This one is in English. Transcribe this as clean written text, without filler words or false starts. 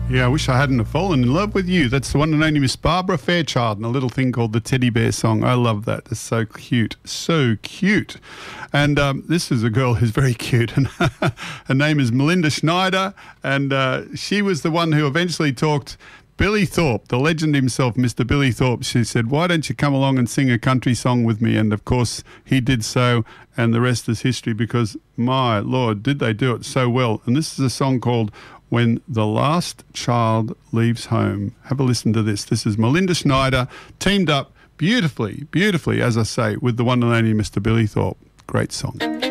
Yeah, I wish I hadn't have fallen in love with you. That's the one and only Miss Barbara Fairchild and a little thing called the Teddy Bear Song. I love that. It's so cute. So cute. And this is a girl who's very cute. And her name is Melinda Schneider. And she was the one who eventually talked Billy Thorpe, the legend himself, Mr. Billy Thorpe. She said, why don't you come along and sing a country song with me? And, of course, he did so, and the rest is history because, my Lord, did they do it so well. And this is a song called When the Last Child Leaves Home. Have a listen to this. This is Melinda Schneider, teamed up beautifully, as I say, with the one and only Mr. Billy Thorpe. Great song.